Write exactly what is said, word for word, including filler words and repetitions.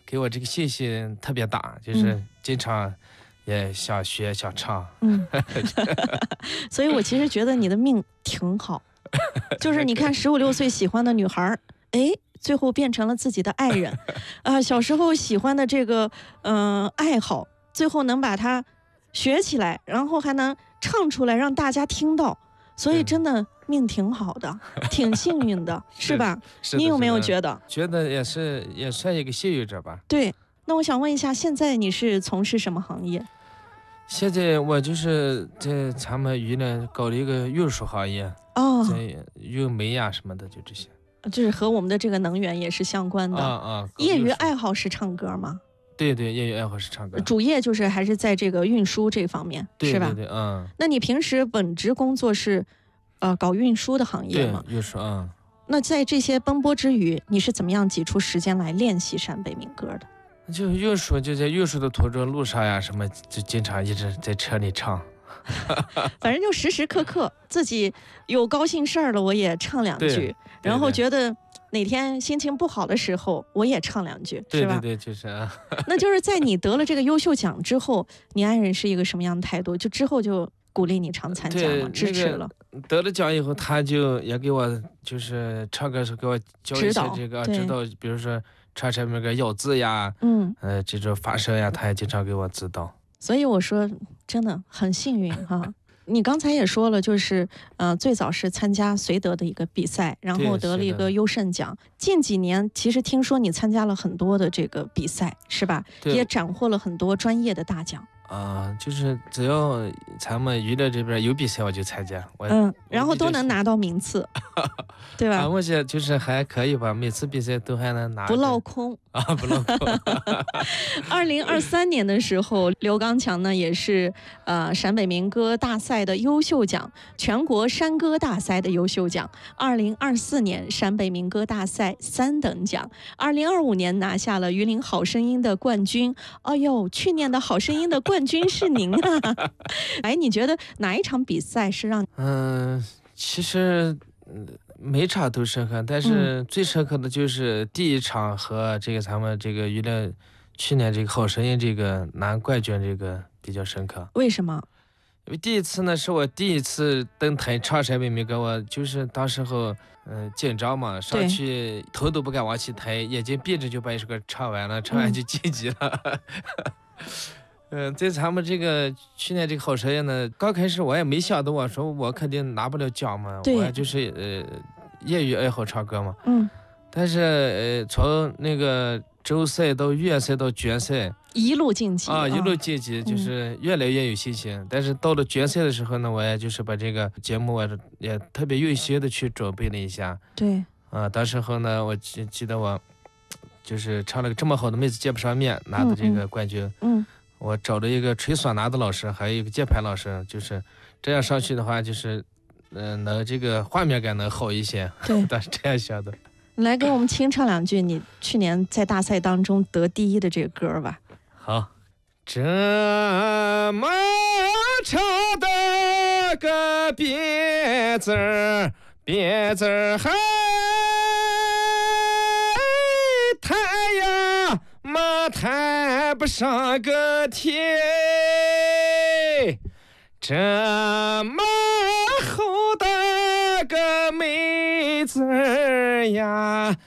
给我这个信心特别大，就是经常也想学想唱。 嗯，所以我其实觉得你的命挺好，就是你看十五六岁喜欢的女孩，哎，最后变成了自己的爱人，啊、呃，小时候喜欢的这个嗯、呃、爱好，最后能把它学起来，然后还能唱出来让大家听到，所以真的命挺好的，挺幸运的，是吧？ 是你有没有觉得？ 觉得也是，也算一个幸运者吧。 对，那我想问一下，现在你是从事什么行业？ 现在我就是在咱们云南搞了一个运输行业， 哦， 在运煤呀、啊、什么的，就这些。 就是和我们的这个能源也是相关的。 啊啊！ 业余爱好是唱歌吗？ 对对，业余爱好是唱歌。 主业就是还是在这个运输这方面， 对是吧？ 对对，嗯。 那你平时本职工作是，呃，搞运输的行业吗？ 对，运输啊。 那在这些奔波之余，你是怎么样挤出时间来练习陕北民歌的？ 就运输，就在运输的途中、路上呀，什么就经常一直在车里唱。 反正就时时刻刻自己有高兴事儿了，我也唱两句，然后觉得哪天心情不好的时候，我也唱两句， 对是吧？ 对对，就是啊。 那就是在你得了这个优秀奖之后，你爱人是一个什么样的态度？就之后就鼓励你常参加吗？支持了。 那个、得了奖以后，他就也给我就是唱歌时候给我教一些这个指导，比如说唱什么个咬字呀，嗯，呃，这种发声呀，他也经常给我指导。 所以我说，真的很幸运哈。你刚才也说了，就是呃，最早是参加绥德的一个比赛，然后得了一个优胜奖。近几年，其实听说你参加了很多的这个比赛，是吧？也斩获了很多专业的大奖。 啊、呃，就是只要咱们娱乐这边有比赛，我就参加。我嗯，然后都能拿到名次，对吧？ 啊，目前就是还可以吧，每次比赛都还能拿， 不落空啊，不落空。 二零二三年的时候，刘刚强呢也是呃陕北民歌大赛的优秀奖，全国山歌大赛的优秀奖。二零二四年陕北民歌大赛三等奖。二零二五年拿下了榆林好声音的冠军。哎呦，去年的好声音的冠军是您啊！哎，你觉得哪一场比赛是让…… 嗯，其实每场都深刻，但是最深刻的就是第一场和这个咱们这个娱乐去年这个好声音这个拿冠军这个比较深刻。 为什么？ 因为第一次呢是我第一次登台唱陕北民歌，我就是当时候嗯、呃、紧张嘛，上去头都不敢往起抬，眼睛闭着就把一首歌唱完了，唱完就晋级了。嗯、呃，在咱们这个去年这个好声音呢，刚开始我也没想到，我说我肯定拿不了奖嘛，我就是呃业余爱好唱歌嘛。嗯。但是呃从那个周赛到月赛到决赛， 一路晋级啊，一路晋级，就是越来越有信心。嗯、但是到了决赛的时候呢，我也就是把这个节目我也特别用心的去准备了一下。 对。 啊，到时候呢，我记记得我就是唱了个这么好的妹子见不上面，拿的这个冠军。嗯。嗯我找了一个吹唢呐的老师，还有一个键盘老师，就是这样上去的话，就是嗯、呃，能这个画面感能好一些。 对， 当时这样想的。 来给我们清唱两句你去年在大赛当中得第一的这个歌吧。 好，这么长的个别字儿，别字儿还太呀嘛谈不上个天，这么厚的个妹子儿呀，